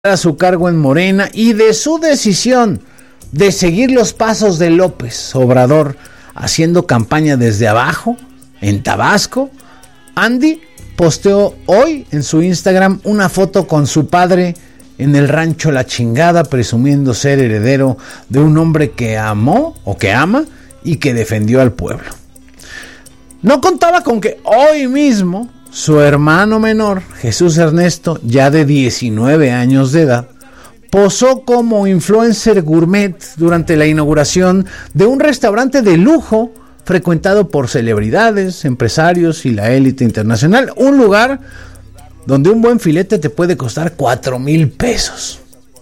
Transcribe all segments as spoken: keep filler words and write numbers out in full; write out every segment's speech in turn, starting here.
a su cargo en Morena y de su decisión de seguir los pasos de López Obrador haciendo campaña desde abajo en Tabasco, Andy posteó hoy en su Instagram una foto con su padre en el rancho La Chingada, presumiendo ser heredero de un hombre que amó o que ama y que defendió al pueblo. No contaba con que hoy mismo su hermano menor, Jesús Ernesto, ya de diecinueve años de edad, posó como influencer gourmet durante la inauguración de un restaurante de lujo frecuentado por celebridades, empresarios y la élite internacional. Un lugar donde un buen filete te puede costar cuatro mil pesos.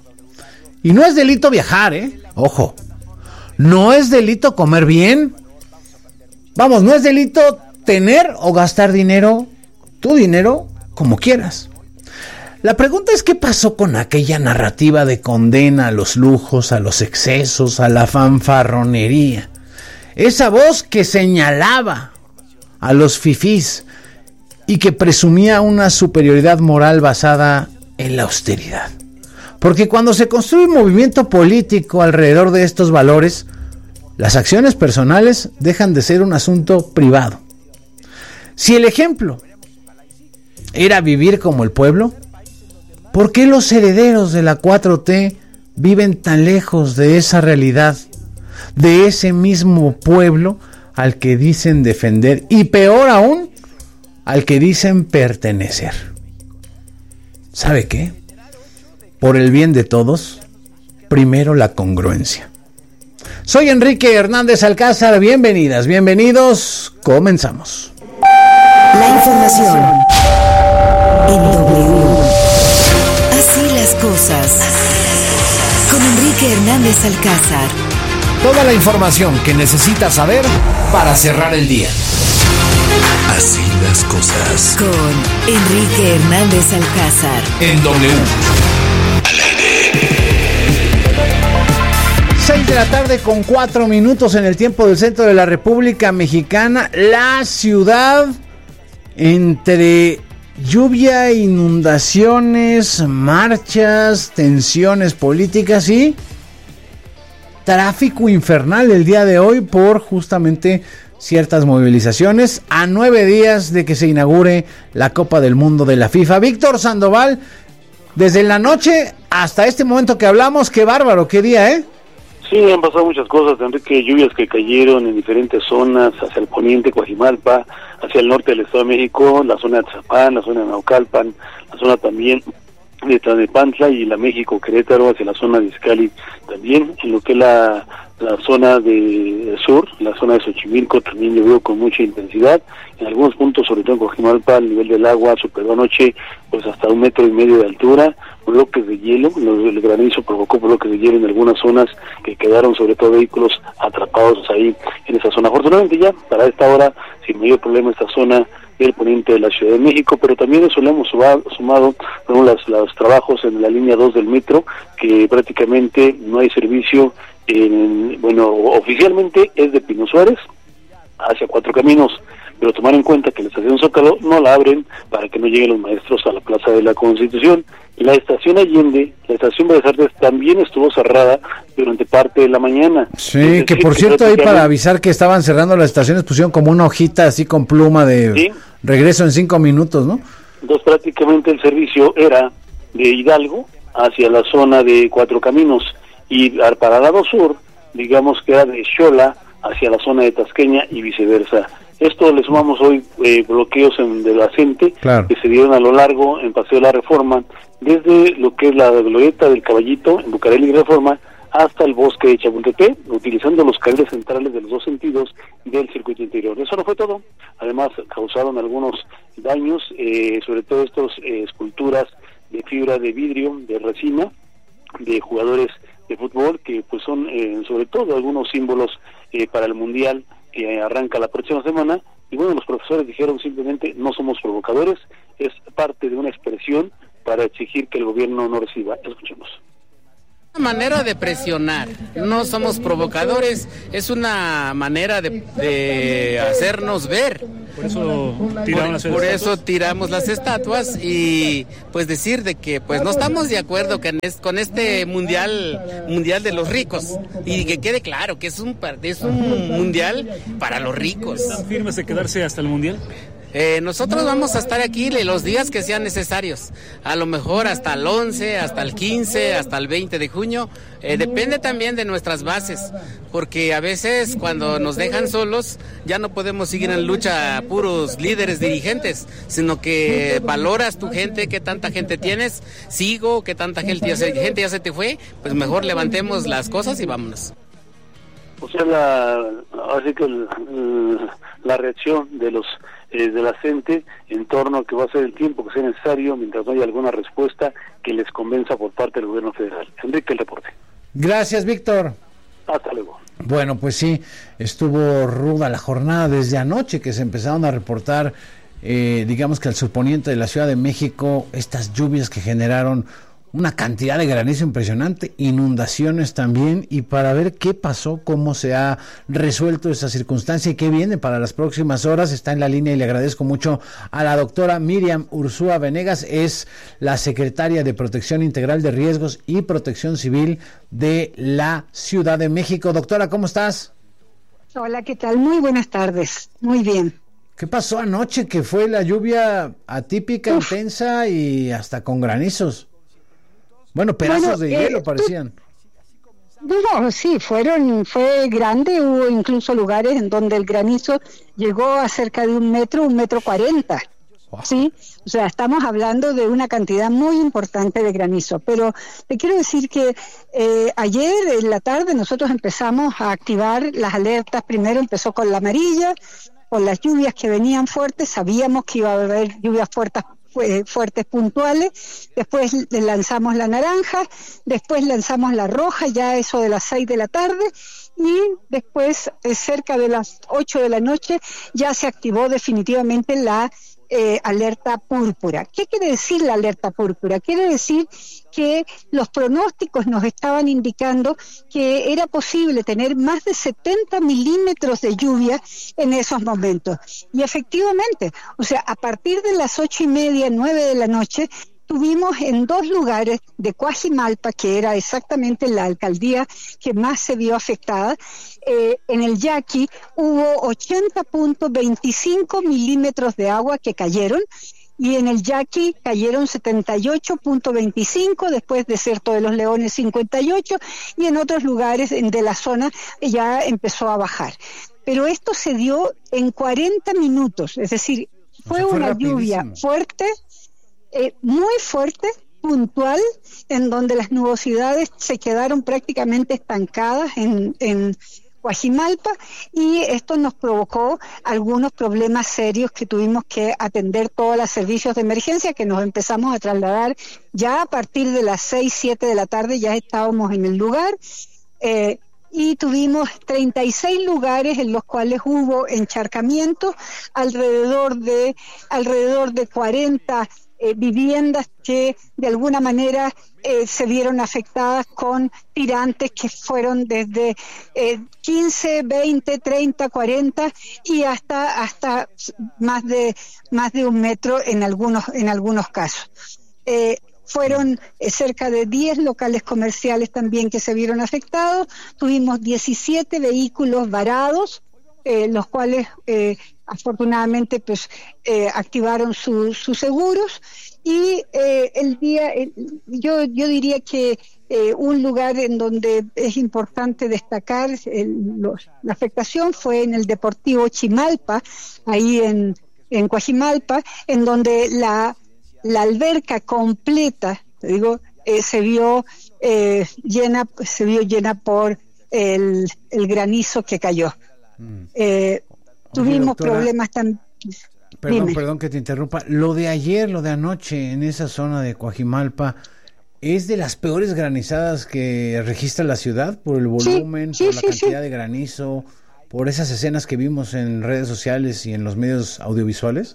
Y no es delito viajar, ¿eh? Ojo, no es delito comer bien. Vamos, no es delito tener o gastar dinero, tu dinero, como quieras. La pregunta es: ¿qué pasó con aquella narrativa de condena a los lujos, a los excesos, a la fanfarronería? Esa voz que señalaba a los fifís y que presumía una superioridad moral basada en la austeridad. Porque cuando se construye un movimiento político alrededor de estos valores, las acciones personales dejan de ser un asunto privado. Si el ejemplo era vivir como el pueblo, ¿por qué los herederos de la cuatro T viven tan lejos de esa realidad, de ese mismo pueblo al que dicen defender y, peor aún, al que dicen pertenecer? ¿Sabe qué? Por el bien de todos, primero la congruencia. Soy Enrique Hernández Alcázar, bienvenidas, bienvenidos, comenzamos. La información en W. Así las cosas. Con Enrique Hernández Alcázar. Toda la información que necesitas saber para cerrar el día. Así las cosas. Con Enrique Hernández Alcázar. En W. Al aire. seis de la tarde con cuatro minutos en el tiempo del centro de la República Mexicana. La ciudad, entre lluvia, inundaciones, marchas, tensiones políticas y tráfico infernal el día de hoy por justamente ciertas movilizaciones a nueve días de que se inaugure la Copa del Mundo de la FIFA. Víctor Sandoval, desde la noche hasta este momento que hablamos, qué bárbaro, qué día, ¿eh? Sí, han pasado muchas cosas, Enrique, lluvias que cayeron en diferentes zonas, hacia el poniente, Coajimalpa, hacia el norte del Estado de México, la zona de Tzapán, la zona de Naucalpan, la zona también de Tlalnepantla y la México Querétaro, hacia la zona de Izcali también, en lo que es la, la zona de sur, la zona de Xochimilco también llovió con mucha intensidad, en algunos puntos, sobre todo en Coajimalpa, el nivel del agua superó anoche pues hasta un metro y medio de altura, bloques de hielo, el granizo provocó bloques de hielo en algunas zonas que quedaron sobre todo vehículos atrapados ahí en esa zona. Afortunadamente ya para esta hora sin mayor problema esta zona del poniente de la Ciudad de México, pero también eso le hemos sumado, sumado bueno, las, los trabajos en la línea dos del metro, que prácticamente no hay servicio, en, bueno, oficialmente es de Pino Suárez hacia Cuatro Caminos, pero tomar en cuenta que la estación Zócalo no la abren para que no lleguen los maestros a la Plaza de la Constitución. Y la estación Allende, la estación Bellas Artes, también estuvo cerrada durante parte de la mañana. Sí, es que por cierto, ahí para avisar que estaban cerrando las estaciones, pusieron como una hojita así con pluma de ¿sí? regreso en cinco minutos, ¿no? Entonces prácticamente el servicio era de Hidalgo hacia la zona de Cuatro Caminos, y para el lado sur, digamos que era de Xola hacia la zona de Tasqueña y viceversa. Esto le sumamos hoy eh, bloqueos en, de la gente, claro, que se dieron a lo largo en Paseo de la Reforma, desde lo que es la glorieta del Caballito en Bucareli y Reforma hasta el bosque de Chapultepec, utilizando los carriles centrales de los dos sentidos del circuito interior. Eso no fue todo, además causaron algunos daños, eh, sobre todo estas eh, esculturas de fibra de vidrio, de resina, de jugadores de fútbol, que pues son eh, sobre todo algunos símbolos eh, para el Mundial que arranca la próxima semana. Y bueno, los profesores dijeron simplemente: no somos provocadores, es parte de una expresión para exigir que el gobierno no reciba. Escuchemos. Una manera de presionar, no somos provocadores, es una manera de, de hacernos ver. Por eso tiraron las por, por estatuas. eso tiramos las estatuas y pues decir de que pues no estamos de acuerdo que es, con este mundial mundial de los ricos, y que quede claro que es un es un mundial para los ricos. ¿Están firmes de quedarse hasta el mundial? Eh, nosotros vamos a estar aquí los días que sean necesarios, a lo mejor hasta el once, hasta el quince, hasta el veinte de junio, eh, depende también de nuestras bases, porque a veces cuando nos dejan solos ya no podemos seguir en lucha puros líderes dirigentes, sino que valoras tu gente, qué tanta gente tienes, sigo, qué tanta gente ya se, gente ya se te fue, pues mejor levantemos las cosas y vámonos. O sea, la, así que el, el, la reacción de los eh, de la gente en torno a que va a ser el tiempo que sea necesario mientras no haya alguna respuesta que les convenza por parte del gobierno federal. Enrique, el reporte. Gracias, Víctor. Hasta luego. Bueno, pues sí, estuvo ruda la jornada desde anoche que se empezaron a reportar, eh, digamos que al surponiente de la Ciudad de México, estas lluvias que generaron una cantidad de granizo impresionante, inundaciones también, y para ver qué pasó, cómo se ha resuelto esa circunstancia y qué viene para las próximas horas, está en la línea y le agradezco mucho a la doctora Miriam Ursúa Venegas, es la secretaria de Protección Integral de Riesgos y Protección Civil de la Ciudad de México. Doctora, ¿cómo estás? Hola, ¿qué tal? Muy buenas tardes, muy bien. ¿Qué pasó anoche que fue la lluvia atípica, Uf. intensa y hasta con granizos? Bueno, pedazos bueno, de eh, hielo parecían. No, sí, fueron, fue grande, hubo incluso lugares en donde el granizo llegó a cerca de un metro, un metro cuarenta. Wow. Sí, o sea, estamos hablando de una cantidad muy importante de granizo, pero te quiero decir que eh, ayer en la tarde nosotros empezamos a activar las alertas. Primero empezó con la amarilla, con las lluvias que venían fuertes, sabíamos que iba a haber lluvias fuertes fuertes puntuales, después lanzamos la naranja, después lanzamos la roja, ya eso de las seis de la tarde, y después eh, cerca de las ocho de la noche ya se activó definitivamente la eh, alerta púrpura. ¿Qué quiere decir la alerta púrpura? Quiere decir que los pronósticos nos estaban indicando que era posible tener más de setenta milímetros de lluvia en esos momentos. Y efectivamente, o sea, a partir de las ocho y media, nueve de la noche, tuvimos en dos lugares de Coajimalpa, que era exactamente la alcaldía que más se vio afectada, eh, en el Yaqui hubo ochenta punto veinticinco milímetros de agua que cayeron, y en el Yaqui cayeron setenta y ocho punto veinticinco, después Desierto de los Leones cincuenta y ocho, y en otros lugares de la zona ya empezó a bajar. Pero esto se dio en cuarenta minutos, es decir, fue, o sea, fue una rapidísimo. lluvia fuerte, eh, muy fuerte, puntual, en donde las nubosidades se quedaron prácticamente estancadas en, en Coajimalpa, y esto nos provocó algunos problemas serios que tuvimos que atender todos los servicios de emergencia, que nos empezamos a trasladar ya a partir de las seis, siete de la tarde, ya estábamos en el lugar, eh, y tuvimos treinta y seis lugares en los cuales hubo encharcamiento, alrededor de alrededor de cuarenta Eh, viviendas que de alguna manera eh, se vieron afectadas con tirantes que fueron desde eh, quince, veinte, treinta, cuarenta y hasta hasta más de más de un metro en algunos en algunos casos. Eh, Fueron eh, cerca de diez locales comerciales también que se vieron afectados. Tuvimos diecisiete vehículos varados, eh, los cuales eh, afortunadamente pues eh, activaron sus su seguros, y eh, el día el, yo yo diría que eh, un lugar en donde es importante destacar el, los, la afectación fue en el Deportivo Chimalpa, ahí en en Coajimalpa, en donde la la alberca completa, te digo, eh, se vio eh, llena se vio llena por el el granizo que cayó. Mm. Eh, Oye, tuvimos doctora, problemas también. Perdón, Dime. perdón que te interrumpa. Lo de ayer, lo de anoche en esa zona de Coajimalpa, ¿es de las peores granizadas que registra la ciudad por el volumen, sí, sí, por la sí, cantidad sí. de granizo, por esas escenas que vimos en redes sociales y en los medios audiovisuales?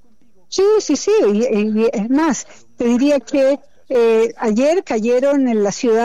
Sí, sí, sí. Y, y es más, te diría que eh, ayer cayeron en la ciudad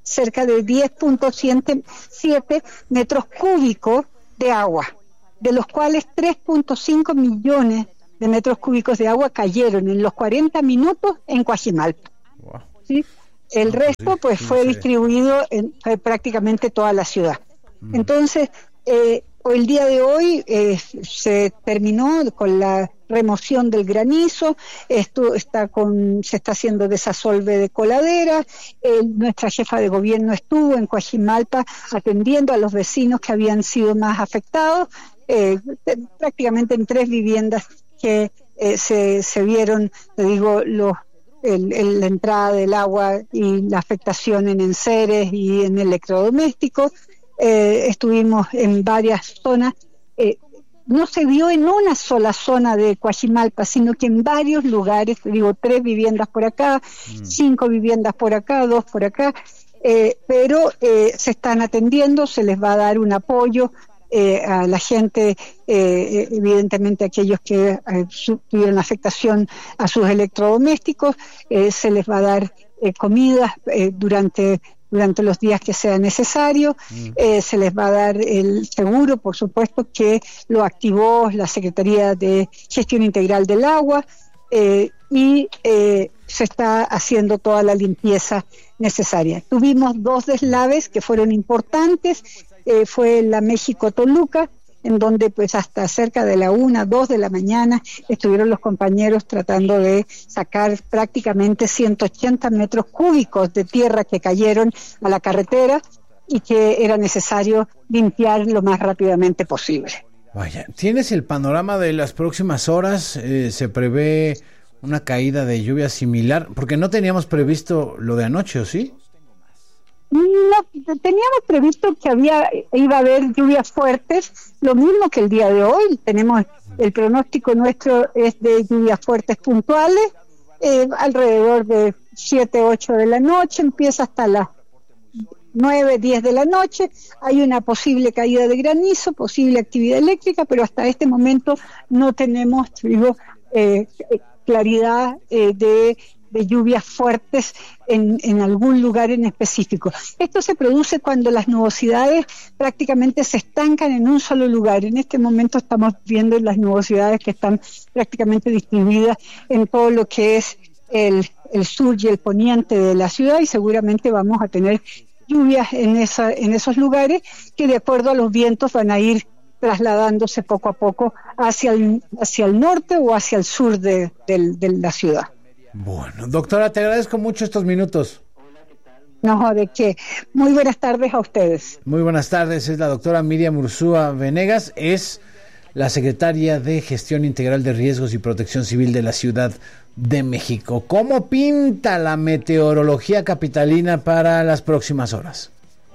cerca de diez punto siete metros cúbicos de agua, de los cuales tres punto cinco millones de metros cúbicos de agua cayeron en los cuarenta minutos en Coajimalpa. Wow. ¿Sí? El no, resto sí, pues fue no sé. distribuido en fue prácticamente toda la ciudad. Mm. Entonces, eh, el día de hoy eh, se terminó con la remoción del granizo, esto está con, se está haciendo desasolve de coladeras, eh, nuestra jefa de gobierno estuvo en Coajimalpa atendiendo a los vecinos que habían sido más afectados, eh, prácticamente en tres viviendas que eh, se, se vieron, te digo, los El, el, la entrada del agua y la afectación en enseres y en electrodomésticos. Eh, estuvimos en varias zonas, eh, no se vio en una sola zona de Coajimalpa, sino que en varios lugares, digo, tres viviendas por acá, mm. cinco viviendas por acá, dos por acá, eh, pero eh, se están atendiendo, se les va a dar un apoyo Eh, a la gente, eh, evidentemente aquellos que eh, tuvieron afectación a sus electrodomésticos, eh, se les va a dar eh, comida eh, durante durante los días que sea necesario, mm. eh, se les va a dar el seguro, por supuesto, que lo activó la Secretaría de Gestión Integral del Agua, eh, y eh, se está haciendo toda la limpieza necesaria. Tuvimos dos deslaves que fueron importantes. Eh, fue la México-Toluca, en donde pues hasta cerca de la una, dos de la mañana estuvieron los compañeros tratando de sacar prácticamente ciento ochenta metros cúbicos de tierra que cayeron a la carretera y que era necesario limpiar lo más rápidamente posible. Vaya, ¿tienes el panorama de las próximas horas? Eh, ¿se prevé una caída de lluvia similar? Porque no teníamos previsto lo de anoche, ¿o sí? No, teníamos previsto que había iba a haber lluvias fuertes, lo mismo que el día de hoy. Tenemos el pronóstico nuestro es de lluvias fuertes puntuales, eh, alrededor de siete, ocho de la noche, empieza hasta las nueve, diez de la noche. Hay una posible caída de granizo, posible actividad eléctrica, pero hasta este momento no tenemos, digo, eh, claridad eh, de de lluvias fuertes en, en algún lugar en específico. Esto se produce cuando las nubosidades prácticamente se estancan en un solo lugar. En este momento estamos viendo las nubosidades que están prácticamente distribuidas en todo lo que es el, el sur y el poniente de la ciudad, y seguramente vamos a tener lluvias en, esa, en esos lugares que, de acuerdo a los vientos, van a ir trasladándose poco a poco hacia el, hacia el norte o hacia el sur de, de, de la ciudad. Bueno, doctora, te agradezco mucho estos minutos. No, ¿de qué? Muy buenas tardes a ustedes. Muy buenas tardes, es la doctora Miriam Urzúa Venegas, es la secretaria de Gestión Integral de Riesgos y Protección Civil de la Ciudad de México. ¿Cómo pinta la meteorología capitalina para las próximas horas?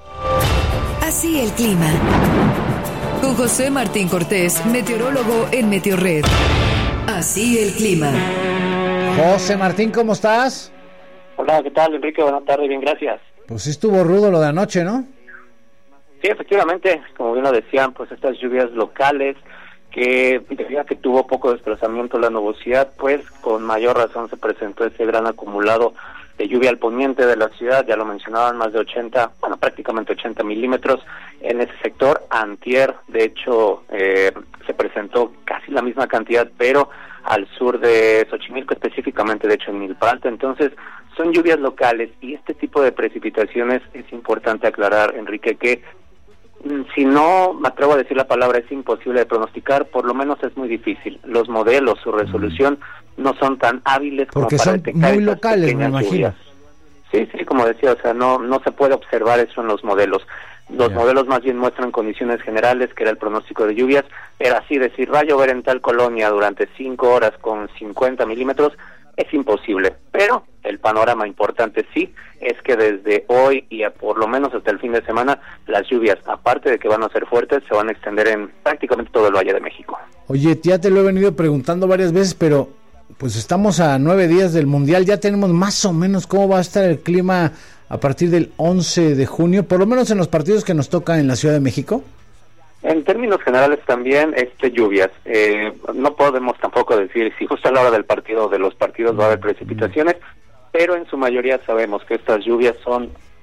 Así el clima. Con José Martín Cortés, meteorólogo en Meteorred. Así el clima. José Martín, ¿cómo estás? Hola, ¿qué tal, Enrique? Buenas tardes, bien, gracias. Pues estuvo rudo lo de anoche, ¿no? Sí, efectivamente, como bien lo decían, pues estas lluvias locales, que debido a que tuvo poco desplazamiento la nubosidad, pues con mayor razón se presentó ese gran acumulado de lluvia al poniente de la ciudad. Ya lo mencionaban, más de ochenta, bueno, prácticamente ochenta milímetros en ese sector. Antier, de hecho, eh, se presentó casi la misma cantidad, pero al sur de Xochimilco, específicamente, de hecho, en Milpa Alta. Entonces, son lluvias locales, y este tipo de precipitaciones, es importante aclarar, Enrique, que si no me atrevo a decir la palabra es imposible de pronosticar, por lo menos es muy difícil. Los modelos, su resolución no son tan hábiles como porque para son detectar muy locales, me imagino. Lluvias. Sí, sí, como decía, o sea, no no se puede observar eso en los modelos. Los yeah. modelos más bien muestran condiciones generales, que era el pronóstico de lluvias, pero así decir, va a llover en tal colonia durante cinco horas con cincuenta milímetros, es imposible. Pero el panorama importante sí es que desde hoy y a por lo menos hasta el fin de semana, las lluvias, aparte de que van a ser fuertes, se van a extender en prácticamente todo el Valle de México. Oye, ya te lo he venido preguntando varias veces, pero pues estamos a nueve días del Mundial, ya tenemos más o menos cómo va a estar el clima a partir del once de junio, por lo menos en los partidos que nos tocan en la Ciudad de México. En términos generales también, este lluvias. Eh, no podemos tampoco decir si justo a la hora del partido o de los partidos va a haber precipitaciones, pero en su mayoría sabemos que estas lluvias son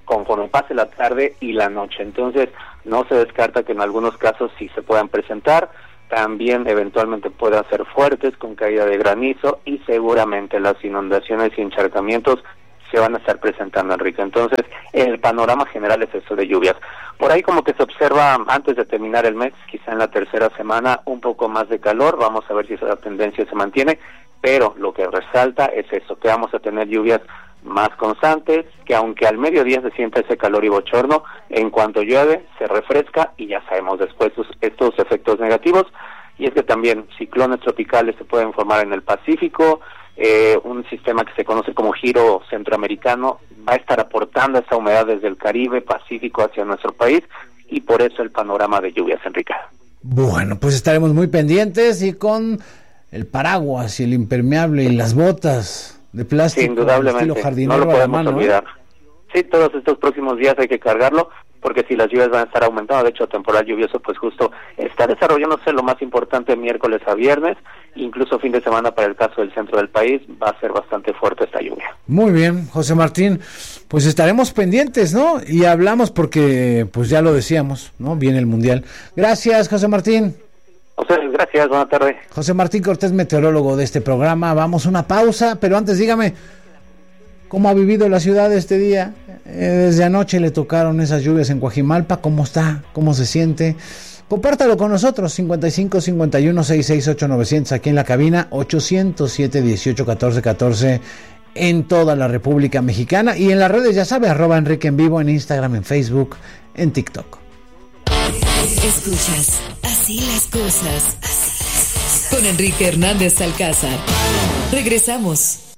conforme pase la tarde y la noche. Entonces, no se descarta que en algunos casos sí se puedan presentar. También eventualmente puedan ser fuertes con caída de granizo y seguramente las inundaciones y encharcamientos se van a estar presentando, Enrique. Entonces, el panorama general es eso de lluvias. Por ahí como que se observa antes de terminar el mes, quizá en la tercera semana, un poco más de calor. Vamos a ver si esa tendencia se mantiene, pero lo que resalta es eso, que vamos a tener lluvias más constantes, que aunque al mediodía se sienta ese calor y bochorno, en cuanto llueve se refresca y ya sabemos después estos, estos efectos negativos. Y es que también ciclones tropicales se pueden formar en el Pacífico. Eh, un sistema que se conoce como giro centroamericano va a estar aportando esa humedad desde el Caribe, Pacífico hacia nuestro país, y por eso el panorama de lluvias, Enrique. Bueno, pues estaremos muy pendientes y con el paraguas y el impermeable y las botas de plástico. Sí, indudablemente, no lo podemos mano, olvidar. ¿eh? Sí, todos estos próximos días hay que cargarlo, porque si las lluvias van a estar aumentando, de hecho temporal lluvioso pues justo está desarrollándose lo más importante miércoles a viernes, incluso fin de semana para el caso del centro del país va a ser bastante fuerte esta lluvia. Muy bien, José Martín, pues estaremos pendientes, ¿no? Y hablamos porque pues ya lo decíamos, ¿no? Viene el Mundial. Gracias, José Martín. José, gracias, buena tarde. José Martín Cortés, meteorólogo de este programa. Vamos a una pausa, pero antes dígame, ¿cómo ha vivido la ciudad este día? Eh, desde anoche le tocaron esas lluvias en Coajimalpa. ¿Cómo está? ¿Cómo se siente? Compártalo con nosotros, cincuenta y cinco, cincuenta y uno, sesenta y seis, ocho, novecientos, aquí en la cabina, ochocientos siete, dieciocho, catorce, catorce, en toda la República Mexicana. Y en las redes, ya sabe, arroba Enrique en Vivo, en Instagram, en Facebook, en TikTok. Escuchas Así las cosas, así las cosas, con Enrique Hernández Alcázar. Regresamos.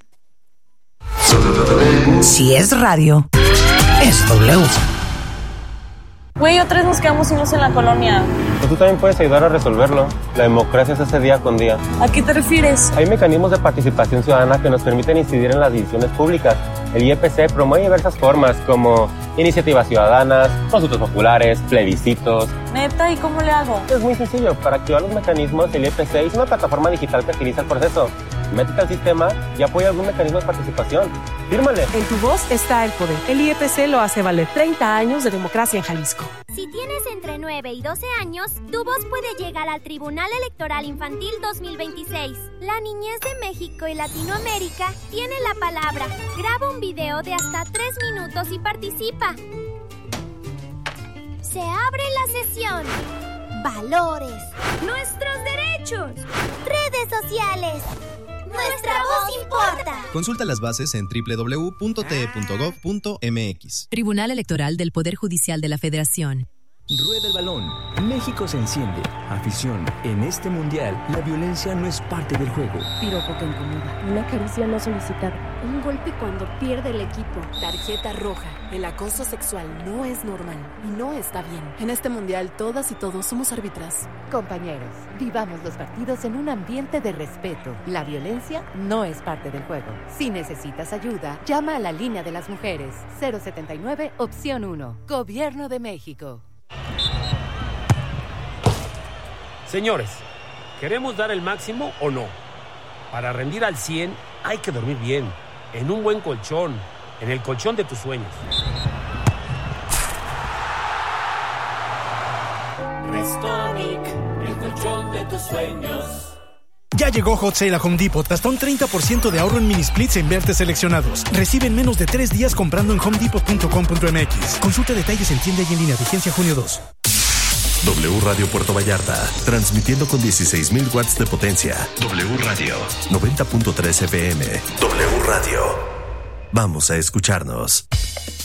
Si es radio, es W. Güey, otra vez nos quedamos sin luz en la colonia. Pues tú también puedes ayudar a resolverlo. La democracia se hace día con día. ¿A qué te refieres? Hay mecanismos de participación ciudadana que nos permiten incidir en las decisiones públicas. El I E P C promueve diversas formas como iniciativas ciudadanas, consultas populares, plebiscitos. ¿Neta? ¿Y cómo le hago? Es muy sencillo. Para activar los mecanismos, el I E P C es una plataforma digital que agiliza el proceso. Métete al sistema y apoya algún mecanismo de participación. ¡Fírmale! En tu voz está el poder. El I E P C lo hace valer. treinta años de democracia en Jalisco. Si tienes entre nueve y doce años, tu voz puede llegar al Tribunal Electoral Infantil dos mil veintiséis. La niñez de México y Latinoamérica tiene la palabra. Graba un video de hasta tres minutos y participa. Se abre la sesión. Valores. Nuestros derechos. Redes sociales. Nuestra voz importa. Consulta las bases en doble u doble u doble u punto t e punto gov punto m x. Tribunal Electoral del Poder Judicial de la Federación. Rueda el balón. México se enciende. Afición. En este mundial, la violencia no es parte del juego. Piropo que incomoda. Una caricia no solicitada. Un golpe cuando pierde el equipo. Tarjeta roja. El acoso sexual no es normal y no está bien. En este mundial, todas y todos somos árbitras. Compañeros, vivamos los partidos en un ambiente de respeto. La violencia no es parte del juego. Si necesitas ayuda, llama a la línea de las mujeres. cero setenta y nueve, opción uno. Gobierno de México. Señores, ¿queremos dar el máximo o no? Para rendir al cien hay que dormir bien, en un buen colchón, en el colchón de tus sueños. Restonic, el colchón de tus sueños. Ya llegó Hot Sale a Home Depot. Hasta un treinta por ciento de ahorro en mini splits en vertes seleccionados. Recibe en menos de tres días comprando en home depot punto com punto m x. Consulta detalles en tienda y en línea. Vigencia junio dos. W Radio Puerto Vallarta, transmitiendo con dieciséis mil watts de potencia. W Radio, noventa punto tres F M. W Radio. Vamos a escucharnos.